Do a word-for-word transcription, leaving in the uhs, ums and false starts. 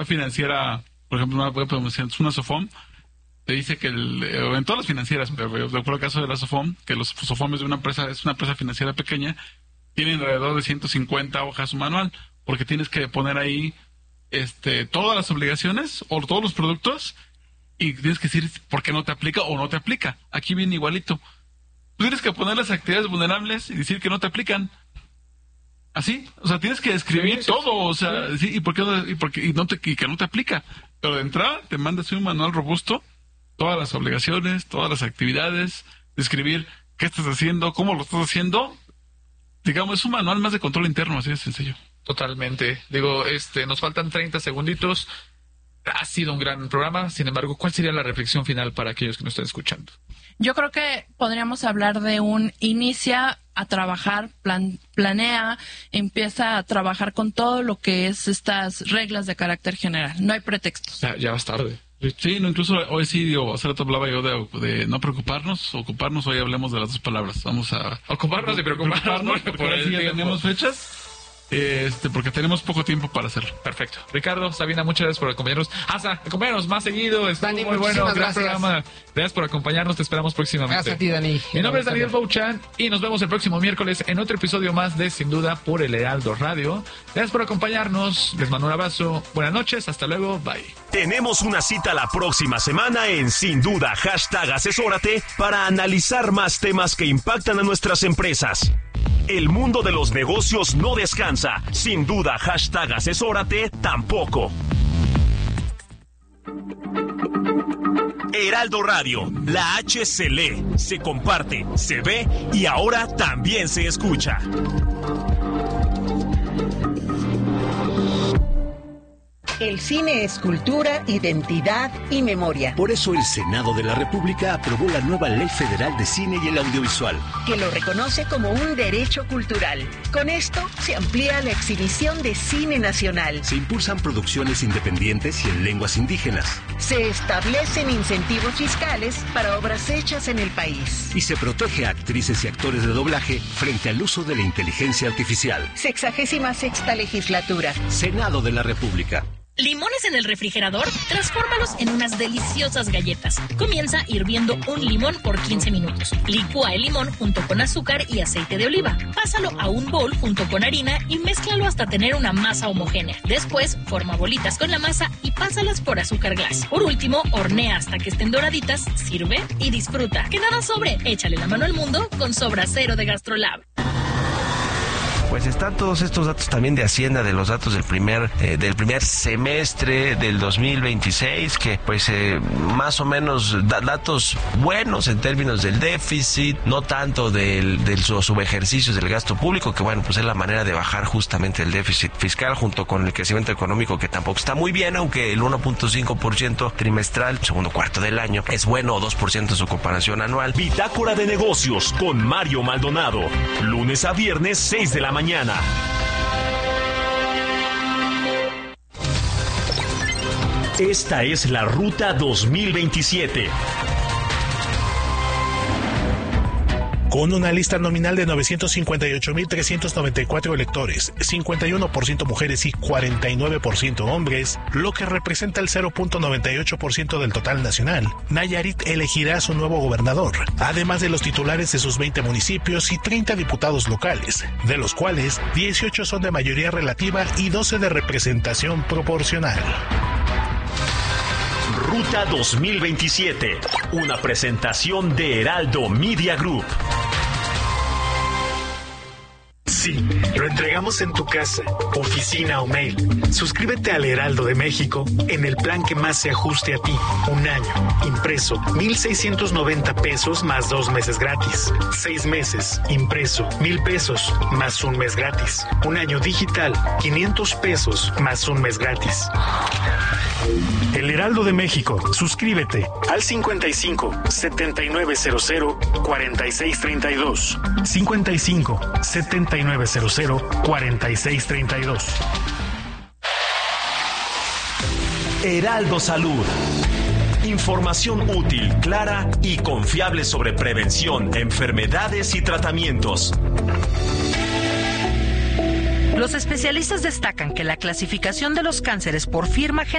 financiera, por ejemplo, una web es una Sofom, te dice que el, en todas las financieras, pero de acuerdo al caso de la Sofom, que los Sofom es de una empresa, es una empresa financiera pequeña, tienen alrededor de ciento cincuenta hojas su manual, porque tienes que poner ahí este todas las obligaciones o todos los productos y tienes que decir por qué no te aplica o no te aplica. Aquí viene igualito. Tú tienes que poner las actividades vulnerables y decir que no te aplican. Así, o sea, tienes que escribir sí, todo, o sea, sí, sí y por qué no, y por qué, y no te y que no te aplica. Pero de entrada te mandas un manual robusto, todas las obligaciones, todas las actividades, describir qué estás haciendo, cómo lo estás haciendo. Digamos, es un manual más de control interno, así de sencillo. Totalmente. Digo, este, nos faltan treinta segunditos. Ha sido un gran programa. Sin embargo, ¿cuál sería la reflexión final para aquellos que nos están escuchando? Yo creo que podríamos hablar de un inicia a trabajar, plan, planea, empieza a trabajar con todo lo que es estas reglas de carácter general. No hay pretextos. Ya, ya vas tarde. Sí, no, incluso hoy sí, digo, hace rato hablaba yo de, de no preocuparnos, ocuparnos, hoy hablemos de las dos palabras. Vamos a... Ocuparnos y preocuparnos. preocuparnos porque por ahí ya tenemos fechas. Este, porque tenemos poco tiempo para hacerlo. Perfecto. Ricardo, Sabina, muchas gracias por acompañarnos. Asa, acompáñanos más seguido. Estuvo Dani, muy bueno, gran gracias. programa. Gracias por acompañarnos, te esperamos próximamente. Gracias a ti, Dani. Mi nombre es Daniel Bouchan y nos vemos el próximo miércoles en otro episodio más de Sin Duda por el Heraldo Radio. Gracias por acompañarnos. Les mando un abrazo. Buenas noches. Hasta luego. Bye. Tenemos una cita la próxima semana en Sin Duda, hashtag asesórate, para analizar más temas que impactan a nuestras empresas. El mundo de los negocios no descansa. Sin duda, hashtag asesórate tampoco. Heraldo Radio, la H se lee, se comparte, se ve y ahora también se escucha. El cine es cultura, identidad y memoria. Por eso el Senado de la República aprobó la nueva Ley Federal de Cine y el Audiovisual, que lo reconoce como un derecho cultural. Con esto se amplía la exhibición de cine nacional. Se impulsan producciones independientes y en lenguas indígenas. Se establecen incentivos fiscales para obras hechas en el país. Y se protege a actrices y actores de doblaje frente al uso de la inteligencia artificial. Sexagésima sexta legislatura. Senado de la República. ¿Limones en el refrigerador? Transfórmalos en unas deliciosas galletas. Comienza hirviendo un limón por quince minutos. Licúa el limón junto con azúcar y aceite de oliva. Pásalo a un bol junto con harina y mézclalo hasta tener una masa homogénea. Después, forma bolitas con la masa y pásalas por azúcar glass. Por último, hornea hasta que estén doraditas, sirve y disfruta. Que nada sobre, échale la mano al mundo con Sobra Cero de GastroLab. Pues están todos estos datos también de Hacienda, de los datos del primer eh, del primer semestre del dos mil veintiséis, que pues eh, más o menos da datos buenos en términos del déficit, no tanto del, del su, subejercicio del gasto público, que bueno, pues es la manera de bajar justamente el déficit fiscal junto con el crecimiento económico, que tampoco está muy bien, aunque el uno punto cinco por ciento trimestral, segundo cuarto del año, es bueno, o dos por ciento en su comparación anual. Bitácora de Negocios con Mario Maldonado, lunes a viernes, seis de la mañana. Mañana. Esta es la Ruta dos mil veintisiete. Con una lista nominal de novecientos cincuenta y ocho mil trescientos noventa y cuatro electores, cincuenta y uno por ciento mujeres y cuarenta y nueve por ciento hombres, lo que representa el cero punto noventa y ocho por ciento del total nacional, Nayarit elegirá a su nuevo gobernador, además de los titulares de sus veinte municipios y treinta diputados locales, de los cuales dieciocho son de mayoría relativa y doce de representación proporcional. Ruta dos mil veintisiete, una presentación de Heraldo Media Group. Sí, lo entregamos en tu casa, oficina o mail. Suscríbete al Heraldo de México en el plan que más se ajuste a ti. Un año, impreso, mil seiscientos noventa pesos más dos meses gratis. Seis meses, impreso, mil pesos más un mes gratis. Un año digital, quinientos pesos más un mes gratis. El Heraldo de México, suscríbete al cincuenta y cinco, setenta y nueve cero cero, cuarenta y seis treinta y dos. cincuenta y cinco, setenta y nueve cero cero, cuarenta y seis treinta y dos. Heraldo Salud. Información útil, clara y confiable sobre prevención, enfermedades y tratamientos. Los especialistas destacan que la clasificación de los cánceres por firma